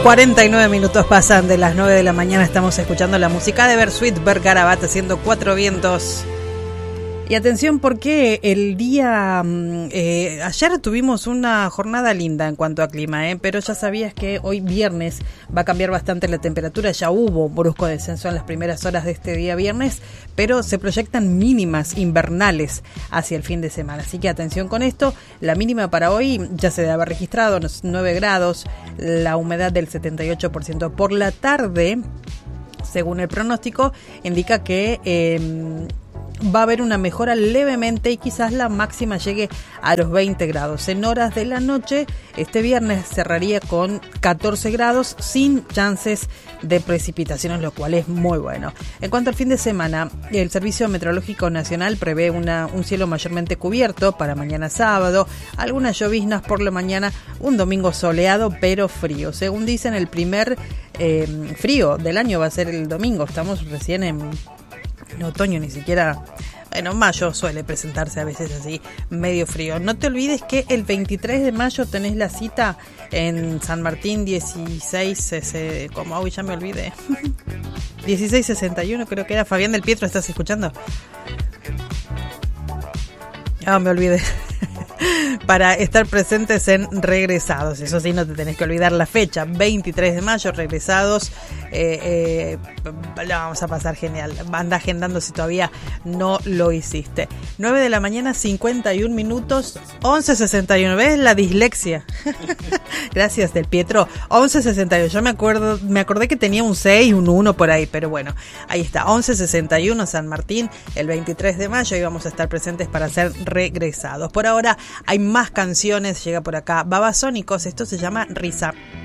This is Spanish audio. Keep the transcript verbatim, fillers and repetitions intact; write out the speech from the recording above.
cuarenta y nueve minutos pasan de las nueve de la mañana. Estamos escuchando la música de Bersuit Vergarabat haciendo Cuatro Vientos. Y atención porque el día... Eh, ayer tuvimos una jornada linda en cuanto a clima, ¿eh? Pero ya sabías que hoy viernes va a cambiar bastante la temperatura. Ya hubo un brusco descenso en las primeras horas de este día viernes, pero se proyectan mínimas invernales hacia el fin de semana. Así que atención con esto. La mínima para hoy ya se debe haber registrado unos nueve grados, la humedad del setenta y ocho por ciento. Por la tarde, según el pronóstico, indica que... Eh, va a haber una mejora levemente y quizás la máxima llegue a los veinte grados. En horas de la noche, este viernes cerraría con catorce grados sin chances de precipitaciones, lo cual es muy bueno. En cuanto al fin de semana, el Servicio Meteorológico Nacional prevé una, un cielo mayormente cubierto para mañana sábado, algunas lloviznas por la mañana, un domingo soleado pero frío. Según dicen, el primer eh, frío del año va a ser el domingo. Estamos recién en... en otoño, ni siquiera, bueno, mayo suele presentarse a veces así, medio frío. No te olvides que el veintitrés de mayo tenés la cita en San Martín dieciséis, ese, como hoy ya me olvidé, dieciséis sesenta y uno creo que era. Fabián del Pietro, ¿estás escuchando? Ah, me olvidé. Para estar presentes en Regresados. Eso sí, no te tenés que olvidar la fecha, veintitrés de mayo, Regresados. Eh, eh, la vamos a pasar genial. Anda agendando si todavía no lo hiciste. nueve de la mañana, cincuenta y un minutos, once sesenta y uno. ¿Ves la dislexia? Gracias, del Pietro. once sesenta y uno. Yo me acuerdo, me acordé que tenía un seis, un uno por ahí, pero bueno, ahí está. once sesenta y uno, San Martín, el veintitrés de mayo, y vamos a estar presentes para ser Regresados. Por ahora hay más canciones, llega por acá Babasónicos, esto se llama Risa.